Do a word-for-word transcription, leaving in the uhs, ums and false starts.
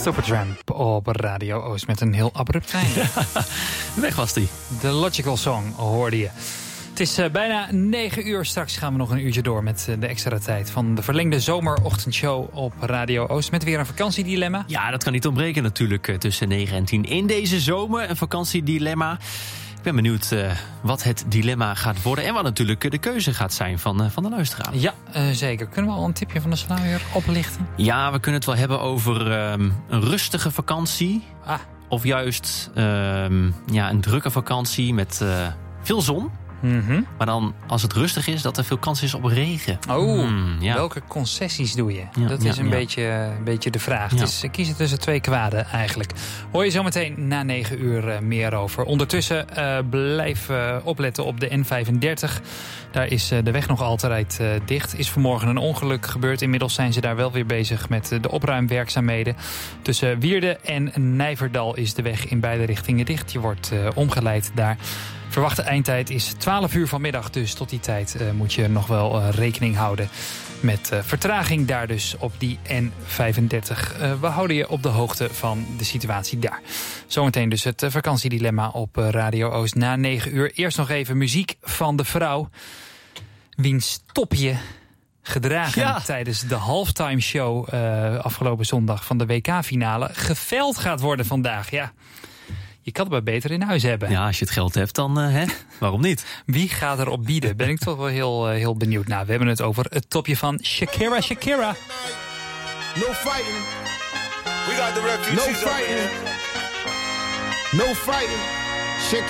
Supertramp op Radio Oost met een heel abrupt einde. Ja, weg was die. The Logical Song hoorde je. Het is uh, bijna negen uur. Straks gaan we nog een uurtje door met uh, de extra tijd van de verlengde zomerochtendshow op Radio Oost. Met weer een vakantiedilemma. Ja, dat kan niet ontbreken natuurlijk uh, tussen negen en tien in deze zomer. Een vakantiedilemma. Ik ben benieuwd uh, wat het dilemma gaat worden. En wat natuurlijk uh, de keuze gaat zijn van, uh, van de luisteraar. Ja, uh, zeker. Kunnen we al een tipje van de sluier oplichten? Ja, we kunnen het wel hebben over uh, een rustige vakantie. Ah. Of juist uh, ja, een drukke vakantie met uh, veel zon. Mm-hmm. Maar dan, als het rustig is, dat er veel kans is op regen. Oh, mm, ja. welke concessies doe je? Ja, dat ja, is een, ja. beetje, een beetje de vraag. Ja. Het is kiezen tussen twee kwaden eigenlijk. Hoor je zometeen na negen uur uh, meer over. Ondertussen uh, blijf uh, opletten op de N vijfendertig. Daar is uh, de weg nog altijd uh, dicht. Is vanmorgen een ongeluk gebeurd. Inmiddels zijn ze daar wel weer bezig met uh, de opruimwerkzaamheden. Tussen Wierden en Nijverdal is de weg in beide richtingen dicht. Je wordt uh, omgeleid daar. Verwachte eindtijd is twaalf uur vanmiddag, dus tot die tijd uh, moet je nog wel uh, rekening houden met uh, vertraging daar dus op die N vijfendertig. Uh, we houden je op de hoogte van de situatie daar. Zometeen dus het uh, vakantiedilemma op uh, Radio Oost na negen uur. Eerst nog even muziek van de vrouw, wiens topje gedragen ja. tijdens de halftime show uh, afgelopen zondag van de W K-finale geveild gaat worden vandaag. Ja. Je kan het maar beter in huis hebben. Ja, als je het geld hebt, dan uh, hè? Waarom niet? Wie gaat erop bieden? Ben ik toch wel heel, uh, heel benieuwd. Nou, we hebben het over het topje van Shakira Shakira. No fighting. We got the refugees. No fighting. No fighting. Shakira.